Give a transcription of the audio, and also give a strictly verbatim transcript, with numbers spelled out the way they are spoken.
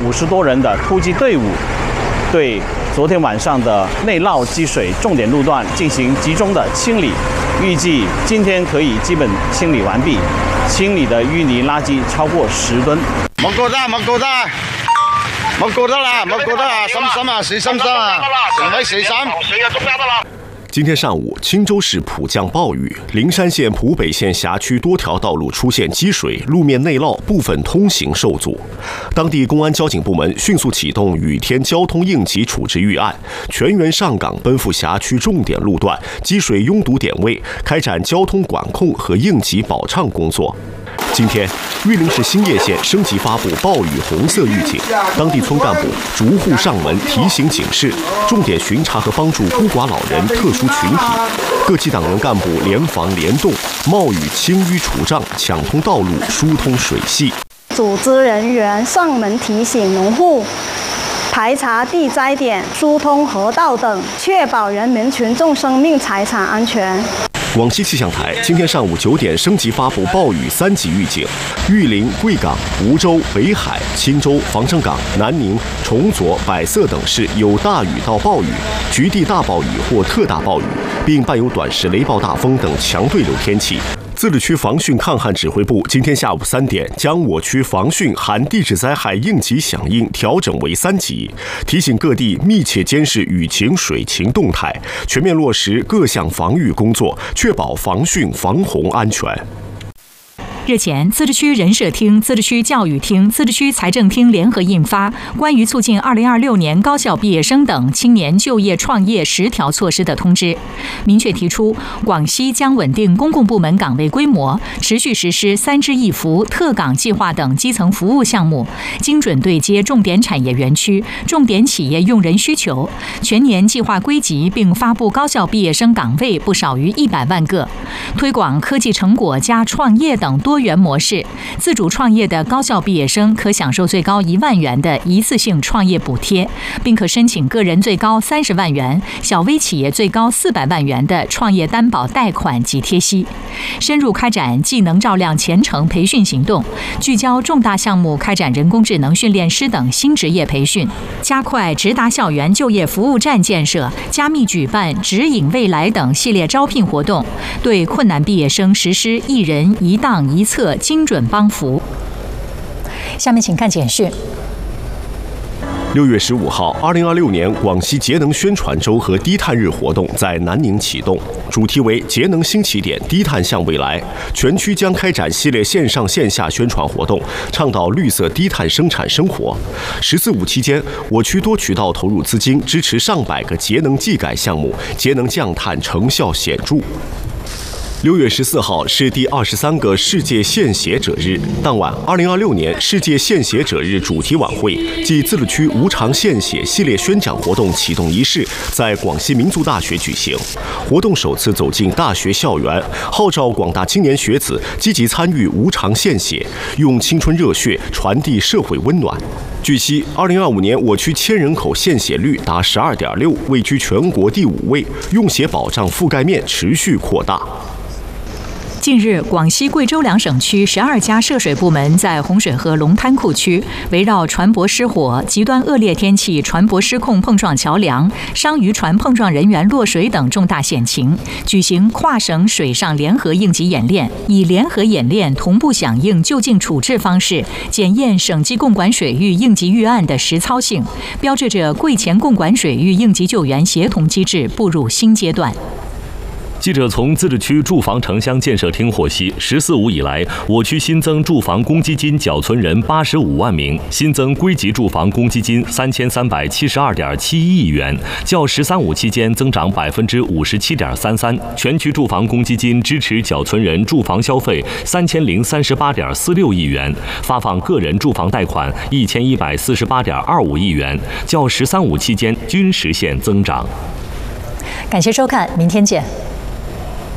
五十多人的突击队伍，对昨天晚上的内涝积水重点路段进行集中的清理，预计今天可以基本清理完毕。清理的淤泥垃圾超过十吨。 冇覺得，冇覺得，冇覺得啦，冇覺得啊！心心啊，死心心啊！成位死心。 今天上午，青州市普降暴雨，灵山县普北县辖区多条道路出现积水，路面内涝，部分通行受阻。当地公安交警部门迅速启动雨天交通应急处置预案，全员上岗奔赴辖区重点路段、积水拥堵点位，开展交通管控和应急保畅工作。今天，玉林市兴业县升级发布暴雨红色预警，当地村干部逐户上门提醒警示，重点巡查和帮助孤寡老人特殊群体。各级党员干部联防联动，冒雨清淤除障，抢通道路，疏通水系。 组织人员上门提醒农户排查地灾点、疏通河道等，确保人民群众生命财产安全。 广西气象台今天上午九点升级发布暴雨三级预警，玉林、贵港、梧州、北海、钦州、防城港、南宁、崇左、百色等市有大雨到暴雨、局地大暴雨或特大暴雨，并伴有短时雷暴大风等强对流天气。自治区防汛抗旱指挥部今天下午三点将我区防汛含地质灾害应急响应调整为三级，提醒各地密切监视雨情水情动态，全面落实各项防御工作，确保防汛防洪安全。 日前，自治区人社厅、自治区教育厅、自治区财政厅联合印发《关于促进二零二六年高校毕业生等青年就业创业十条措施的通知》，明确提出，广西将稳定公共部门岗位规模，持续实施三支一扶、特岗计划等基层服务项目，精准对接重点产业园区、重点企业用人需求，全年计划归集并发布高校毕业生岗位不少于一百万个，推广科技成果加创业等多多元模式，自主创业的高校毕业生可享受最高一万元的一次性创业补贴，并可申请个人最高三十万元、小微企业最高四百万元的创业担保贷款及贴息。深入开展技能照亮前程培训行动，聚焦重大项目开展人工智能训练师等新职业培训，加快直达校园就业服务站建设，加密举办指引未来等系列招聘活动，对困难毕业生实施一人一档一策精准帮扶。下面请看简讯。 六月十五号，二零二六年广西节能宣传周和低碳日活动在南宁启动，主题为节能新起点，低碳向未来。全区将开展系列线上线下宣传活动，倡导绿色低碳生产生活。十四五期间，我区多渠道投入资金，支持上百个节能技改项目，节能降碳成效显著。六月十四号是第二十三个世界献血者日，当晚，二零二六年世界献血者日主题晚会暨自治区无偿献血系列宣讲活动启动仪式在广西民族大学举行。活动首次走进大学校园，号召广大青年学子积极参与无偿献血，用青春热血传递社会温暖。据悉，二零二五年我区千人口献血率达十二点六，位居全国第五位，用血保障覆盖面持续扩大。 近日，广西贵州两省区十二家涉水部门在洪水河龙滩库区围绕船舶失火、极端恶劣天气、船舶失控碰撞桥梁、商渔船碰撞人员落水等重大险情，举行跨省水上联合应急演练，以联合演练同步响应就近处置方式，检验省际共管水域应急预案的实操性，标志着贵黔共管水域应急救援协同机制步入新阶段。 记者从自治区住房城乡建设厅获悉，十四五以来，我区新增住房公积金缴存人八十五万名，新增归集住房公积金三千三百七十二点七一亿元，较“十三五”期间增长百分之五十七点三三。全区住房公积金支持缴存人住房消费三千零三十八点四六亿元，发放个人住房贷款一千一百四十八点二五亿元，较“十三五”期间均实现增长。 感谢收看，明天见。